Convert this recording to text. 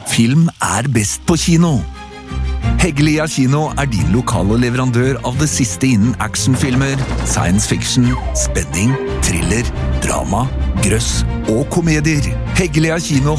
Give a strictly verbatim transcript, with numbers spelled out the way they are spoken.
Film er best på kino. Heggelia Kino er din lokale leverandør av det siste innen actionfilmer, science fiction, spenning, thriller, drama, grøss og komedier. Heggelia Kino